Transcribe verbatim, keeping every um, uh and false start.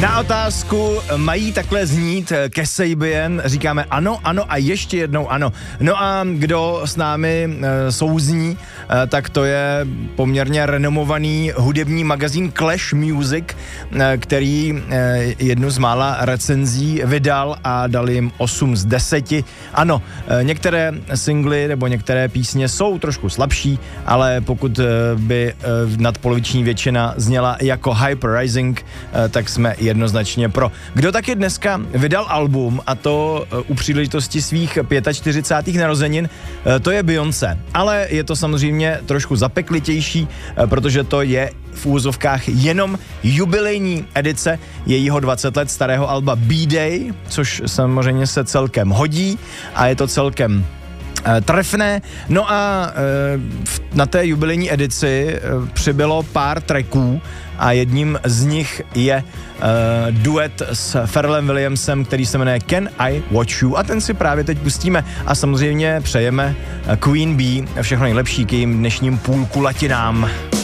Na otázku mají takhle znít Kasabian, říkáme ano, ano a ještě jednou ano. No a kdo s námi e, souzní, e, tak to je poměrně renomovaný hudební magazín Clash Music, e, který e, jednu z mála recenzí vydal a dal jim osm z deseti. Ano, e, některé singly nebo některé písně jsou trošku slabší, ale pokud e, by e, nadpoloviční většina zněla jako Hyper Rising, e, tak jsme jednoznačně pro. Kdo taky dneska vydal album, a to u příležitosti svých čtyřicátých pátých narozenin, to je Beyoncé. Ale je to samozřejmě trošku zapeklitější, protože to je v úvozovkách jenom jubilejní edice jejího dvacet let starého alba B-Day, což samozřejmě se celkem hodí a je to celkem trefné. No a e, na té jubilejní edici e, přibylo pár tracků a jedním z nich je e, duet s Pharrellem Williamsem, který se jmenuje Can I Watch You, a ten si právě teď pustíme a samozřejmě přejeme Queen Bee všechno nejlepší k jejím dnešním půlkulatinám.